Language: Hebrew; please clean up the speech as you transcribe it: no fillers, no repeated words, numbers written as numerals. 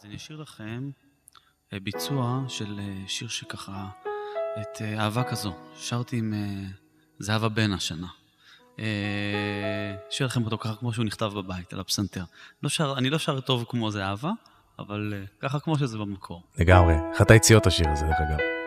אני אשאיר לכם ביצוע של שיר שככה, את אהבה כזו. שרתי עם זהבה בן השנה. אשאיר לכם אותו ככה כמו שהוא נכתב בבית, על הפסנתר. אני לא שר טוב כמו זהבה, אבל ככה כמו שזה במקור. לגמרי. אחת היציאות השיר הזה, דרך אגב.